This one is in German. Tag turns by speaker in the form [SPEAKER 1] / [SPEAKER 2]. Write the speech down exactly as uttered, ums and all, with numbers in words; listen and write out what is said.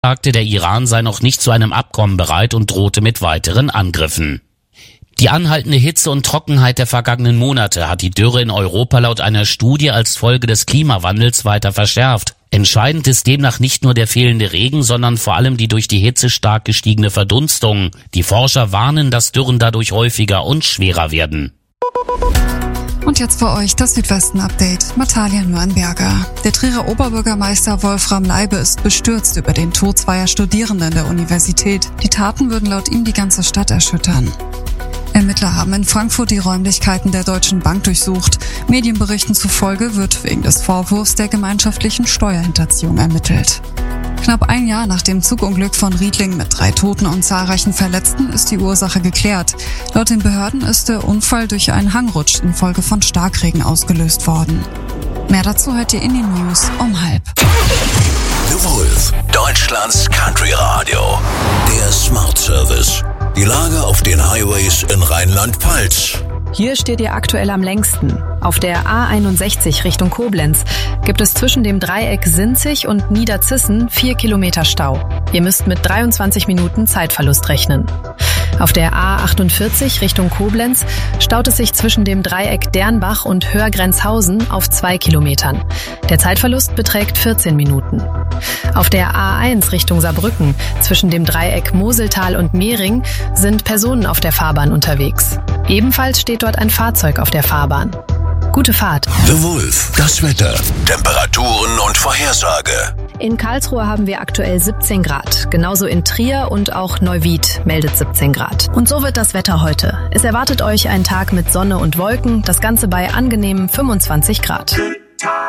[SPEAKER 1] sagte, der Iran sei noch nicht zu einem Abkommen bereit und drohte mit weiteren Angriffen. Die anhaltende Hitze und Trockenheit der vergangenen Monate hat die Dürre in Europa laut einer Studie als Folge des Klimawandels weiter verschärft. Entscheidend ist demnach nicht nur der fehlende Regen, sondern vor allem die durch die Hitze stark gestiegene Verdunstung. Die Forscher warnen, dass Dürren dadurch häufiger und schwerer werden.
[SPEAKER 2] Und jetzt für euch das Südwesten-Update. Natalia Nürnberger. Der Trierer Oberbürgermeister Wolfram Leibe ist bestürzt über den Tod zweier Studierenden der Universität. Die Taten würden laut ihm die ganze Stadt erschüttern. Ermittler haben in Frankfurt die Räumlichkeiten der Deutschen Bank durchsucht. Medienberichten zufolge wird wegen des Vorwurfs der gemeinschaftlichen Steuerhinterziehung ermittelt. Knapp ein Jahr nach dem Zugunglück von Riedling mit drei Toten und zahlreichen Verletzten ist die Ursache geklärt. Laut den Behörden ist der Unfall durch einen Hangrutsch infolge von Starkregen ausgelöst worden. Mehr dazu hört ihr in den News um halb.
[SPEAKER 3] The Wolf, Deutschlands Country Radio. Der Smart Service. Die Lage auf den Highways in Rheinland-Pfalz.
[SPEAKER 4] Hier steht ihr aktuell am längsten. Auf der A einundsechzig Richtung Koblenz gibt es zwischen dem Dreieck Sinzig und Niederzissen vier Kilometer Stau. Ihr müsst mit dreiundzwanzig Minuten Zeitverlust rechnen. Auf der A achtundvierzig Richtung Koblenz staut es sich zwischen dem Dreieck Dernbach und Hörgrenzhausen auf zwei Kilometern. Der Zeitverlust beträgt vierzehn Minuten. Auf der A eins Richtung Saarbrücken zwischen dem Dreieck Moseltal und Mehring sind Personen auf der Fahrbahn unterwegs. Ebenfalls steht dort ein Fahrzeug auf der Fahrbahn. Gute Fahrt.
[SPEAKER 3] The Wolf, das Wetter, Temperaturen und Vorhersage.
[SPEAKER 4] In Karlsruhe haben wir aktuell siebzehn Grad. Genauso in Trier und auch Neuwied meldet siebzehn Grad. Und so wird das Wetter heute. Es erwartet euch ein Tag mit Sonne und Wolken, das Ganze bei angenehmen fünfundzwanzig Grad.